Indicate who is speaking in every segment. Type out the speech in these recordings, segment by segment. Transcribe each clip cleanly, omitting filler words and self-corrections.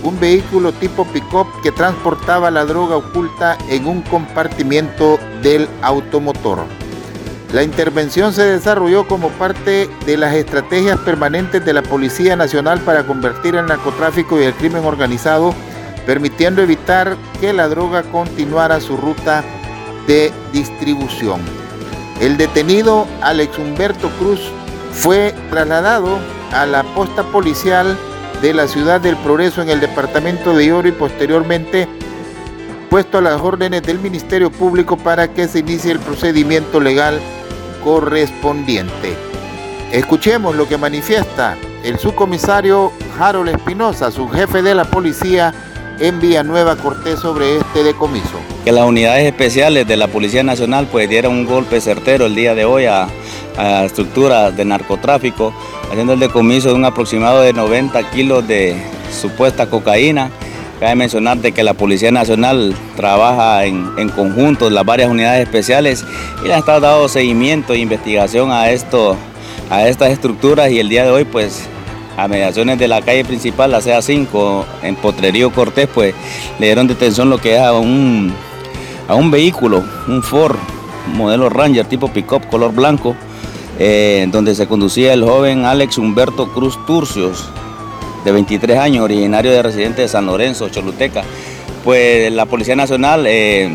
Speaker 1: un vehículo tipo pick-up que transportaba la droga oculta en un compartimiento del automotor. La intervención se desarrolló como parte de las estrategias permanentes de la Policía Nacional para combatir el narcotráfico y el crimen organizado, permitiendo evitar que la droga continuara su ruta de distribución. El detenido Alex Humberto Cruz fue trasladado a la posta policial de la ciudad del Progreso en el departamento de Oro y posteriormente puesto a las órdenes del Ministerio Público para que se inicie el procedimiento legal correspondiente. Escuchemos lo que manifiesta el subcomisario Harold Espinosa, subjefe de la policía en Villanueva Cortés, sobre este decomiso.
Speaker 2: Que las unidades especiales de la Policía Nacional pues dieron un golpe certero el día de hoy a estructuras de narcotráfico, haciendo el decomiso de un aproximado de 90 kilos de supuesta cocaína. Cabe mencionar de que la Policía Nacional trabaja en conjunto, las varias unidades especiales, y le han estado dando seguimiento e investigación a estas estructuras, y el día de hoy pues a mediaciones de la calle principal, la CA5, en Potrerío Cortés, pues le dieron detención lo que es a un vehículo, un Ford modelo Ranger tipo pick-up color blanco, donde se conducía el joven Alex Humberto Cruz Turcios, de 23 años, originario de residente de San Lorenzo, Choluteca. Pues la Policía Nacional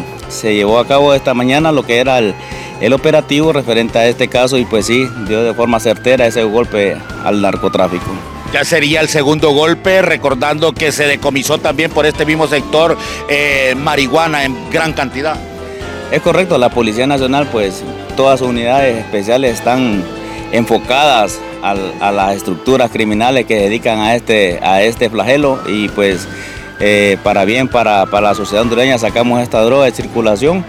Speaker 2: se llevó a cabo esta mañana lo que era el operativo referente a este caso, y pues sí, dio de forma certera ese golpe al narcotráfico.
Speaker 3: Ya sería el segundo golpe, recordando que se decomisó también por este mismo sector marihuana en gran cantidad.
Speaker 2: Es correcto, la Policía Nacional, pues todas sus unidades especiales están enfocadas a las estructuras criminales que dedican a este flagelo, y pues para la sociedad hondureña sacamos esta droga de circulación.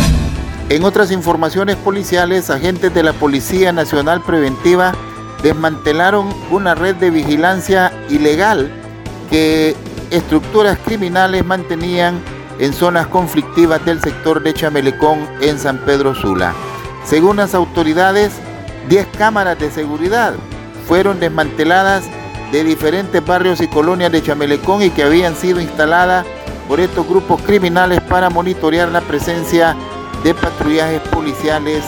Speaker 1: En otras informaciones policiales, agentes de la Policía Nacional Preventiva desmantelaron una red de vigilancia ilegal que estructuras criminales mantenían en zonas conflictivas del sector de Chamelecón en San Pedro Sula. Según las autoridades, 10 cámaras de seguridad fueron desmanteladas de diferentes barrios y colonias de Chamelecón y que habían sido instaladas por estos grupos criminales para monitorear la presencia de patrullajes policiales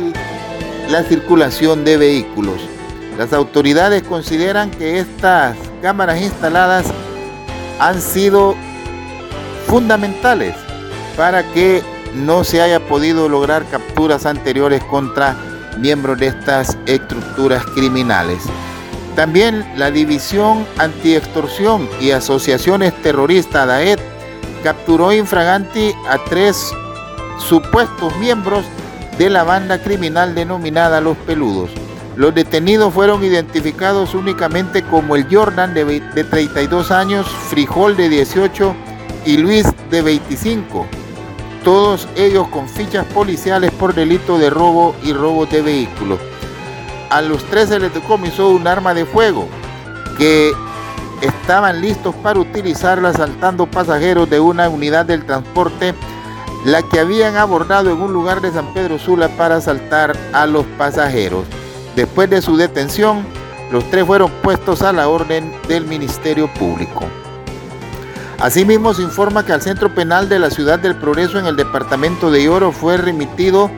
Speaker 1: y la circulación de vehículos. Las autoridades consideran que estas cámaras instaladas han sido fundamentales para que no se haya podido lograr capturas anteriores contra miembros de estas estructuras criminales. También la División Antiextorsión y Asociaciones Terroristas DAET capturó infraganti a 3 supuestos miembros de la banda criminal denominada Los Peludos. Los detenidos fueron identificados únicamente como el Jordan de 32 años, Frijol de 18 y Luis de 25. Todos ellos con fichas policiales por delito de robo y robo de vehículos. A los 3 se les decomisó un arma de fuego que estaban listos para utilizarla asaltando pasajeros de una unidad del transporte, la que habían abordado en un lugar de San Pedro Sula para asaltar a los pasajeros. Después de su detención, los 3 fueron puestos a la orden del Ministerio Público. Asimismo, se informa que al Centro Penal de la Ciudad del Progreso en el departamento de Oro fue remitido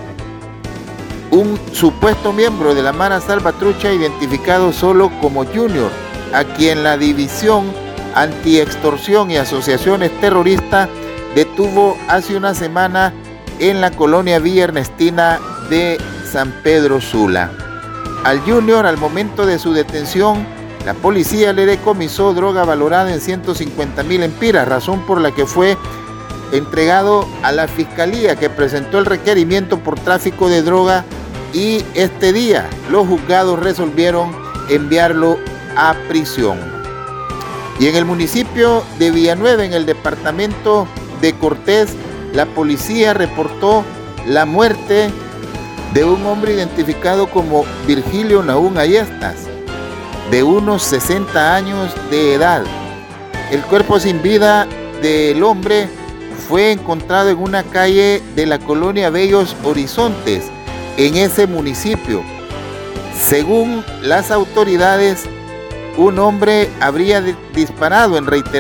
Speaker 1: un supuesto miembro de la Mara Salvatrucha identificado solo como Junior, a quien la División Antiextorsión y Asociaciones Terroristas detuvo hace una semana en la colonia Villa Ernestina de San Pedro Sula. Al Junior, al momento de su detención, la policía le decomisó droga valorada en 150,000 empiras, razón por la que fue entregado a la Fiscalía, que presentó el requerimiento por tráfico de droga, y este día los juzgados resolvieron enviarlo a prisión. Y en el municipio de Villanueva, en el departamento de Cortés, la policía reportó la muerte de un hombre identificado como Virgilio Nahún Ayestas, de unos 60 años de edad. El cuerpo sin vida del hombre fue encontrado en una calle de la colonia Bellos Horizontes, en ese municipio. Según las autoridades, un hombre habría disparado en reiteradas